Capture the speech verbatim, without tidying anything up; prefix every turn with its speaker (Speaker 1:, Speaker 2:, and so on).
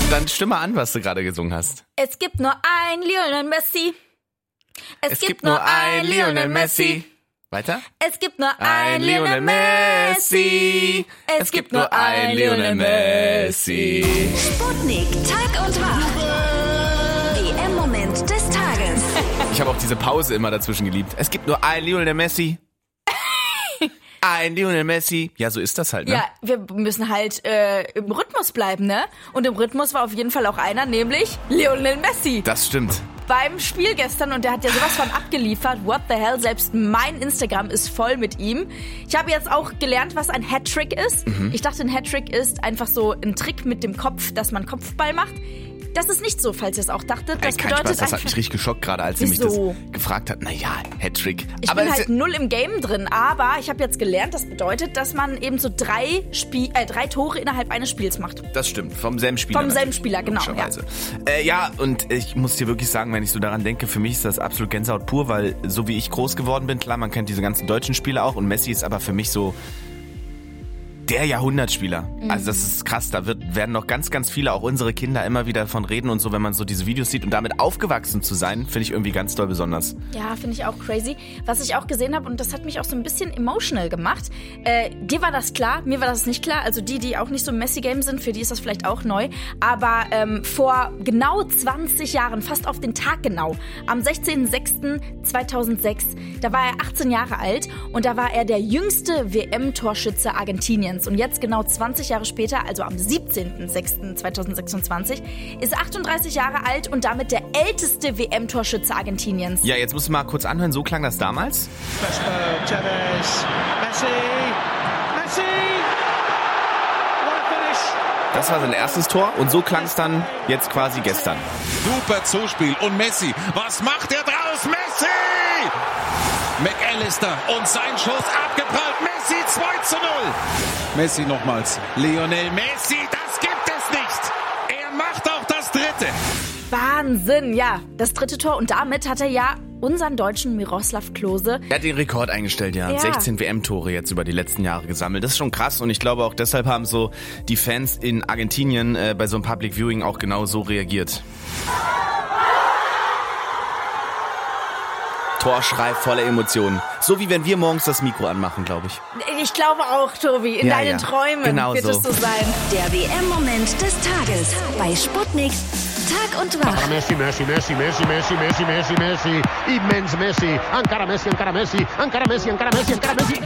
Speaker 1: Dann stimme an, was du gerade gesungen hast.
Speaker 2: Es gibt nur ein Lionel Messi. Es,
Speaker 1: Es gibt nur ein Lionel Messi. Weiter?
Speaker 2: Es gibt nur ein Lionel Messi. Es gibt nur ein Lionel Messi.
Speaker 3: Sputnik, Tag und Wahl. W M-Moment des Tages.
Speaker 1: Ich habe auch diese Pause immer dazwischen geliebt. Es gibt nur ein Lionel Messi. Ein Lionel Messi. Ja, so ist das halt, ne?
Speaker 2: Ja, wir müssen halt äh, im Rhythmus bleiben, ne? Und im Rhythmus war auf jeden Fall auch einer, nämlich Lionel Messi.
Speaker 1: Das stimmt.
Speaker 2: Beim Spiel gestern, und der hat ja sowas von abgeliefert. What the hell? Selbst mein Instagram ist voll mit ihm. Ich habe jetzt auch gelernt, was ein Hattrick ist. Mhm. Ich dachte, ein Hattrick ist einfach so ein Trick mit dem Kopf, dass man Kopfball macht. Das ist nicht so, falls ihr es auch dachtet. Das
Speaker 1: Ey, kein
Speaker 2: bedeutet
Speaker 1: Spaß, das hat mich richtig geschockt gerade, als sie mich
Speaker 2: Wieso?
Speaker 1: das gefragt hat. Naja, Hattrick.
Speaker 2: Ich
Speaker 1: aber
Speaker 2: bin halt null im Game drin, aber ich habe jetzt gelernt, das bedeutet, dass man eben so drei, Spie- äh, drei Tore innerhalb eines Spiels macht.
Speaker 1: Das stimmt, vom selben Spieler.
Speaker 2: Vom selben Spieler, genau. Ja.
Speaker 1: Äh, ja, und ich muss dir wirklich sagen, wenn ich so daran denke, für mich ist das absolut Gänsehaut pur, weil so wie ich groß geworden bin, klar, man kennt diese ganzen deutschen Spieler auch und Messi ist aber für mich so der Jahrhundertspieler. Mhm. Also das ist krass, da wird, werden noch ganz, ganz viele, auch unsere Kinder, immer wieder davon reden und so, wenn man so diese Videos sieht und damit aufgewachsen zu sein, finde ich irgendwie ganz doll besonders.
Speaker 2: Ja, finde ich auch crazy. Was ich auch gesehen habe, und das hat mich auch so ein bisschen emotional gemacht, äh, dir war das klar, mir war das nicht klar, also die, die auch nicht so im Messi-Game sind, für die ist das vielleicht auch neu, aber ähm, vor genau zwanzig Jahren, fast auf den Tag genau, am sechzehnten sechsten zweitausendsechs, da war er achtzehn Jahre alt und da war er der jüngste W M-Torschütze Argentiniens. Und jetzt genau zwanzig Jahre später, also am siebzehnten sechsten zweitausendsechsundzwanzig, ist er achtunddreißig Jahre alt und damit der älteste W M-Torschütze Argentiniens.
Speaker 1: Ja, jetzt musst du mal kurz anhören, so klang das damals.
Speaker 4: Chavez, Messi, Messi!
Speaker 1: Das war sein erstes Tor und so klang es dann jetzt quasi gestern.
Speaker 5: Super Zuspiel und Messi, was macht er draus? Messi! McAllister und sein Schuss abgeprallt. Messi zwei zu null. Messi nochmals. Lionel Messi, das gibt es nicht. Er macht auch das dritte.
Speaker 2: Wahnsinn, ja. Das dritte Tor. Und damit hat er ja unseren deutschen Miroslav Klose.
Speaker 1: Er hat den Rekord eingestellt, ja.
Speaker 2: ja.
Speaker 1: sechzehn W M-Tore jetzt über die letzten Jahre gesammelt. Das ist schon krass und ich glaube auch deshalb haben so die Fans in Argentinien äh, bei so einem Public Viewing auch genau so reagiert. Torschrei voller Emotionen. So wie wenn wir morgens das Mikro anmachen, glaube ich.
Speaker 2: Ich glaube auch, Tobi. In
Speaker 1: ja,
Speaker 2: deinen
Speaker 1: ja.
Speaker 2: Träumen
Speaker 1: genau
Speaker 2: wird
Speaker 1: so.
Speaker 2: es so sein.
Speaker 3: Der W M-Moment des Tages bei Sputnik. Tag und Wahl.
Speaker 6: Messi, Messi, Messi, Messi, Messi, Messi, Messi, Messi, immens Messi, ancora Messi, ancora Messi, ancora Messi, ancora Messi, ancora Messi.